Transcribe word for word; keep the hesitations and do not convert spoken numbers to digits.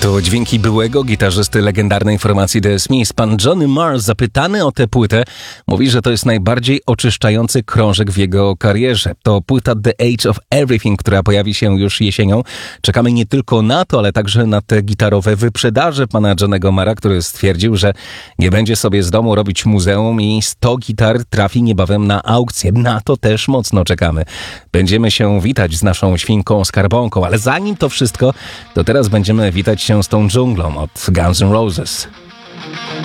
To dźwięki byłego gitarzysty legendarnej formacji The Smiths. Pan Johnny Marr, zapytany o tę płytę, mówi, że to jest najbardziej oczyszczający krążek w jego karierze. To płyta The Age of Everything, która pojawi się już jesienią. Czekamy nie tylko na to, ale także na te gitarowe wyprzedaże pana Johnnego Marra, który stwierdził, że nie będzie sobie z domu robić muzeum i sto gitar trafi niebawem na aukcję. Na to też mocno czekamy. Będziemy się witać z naszą świnką skarbonką, ale zanim to wszystko, to teraz będziemy witać się z tą dżunglą od Guns N' Roses.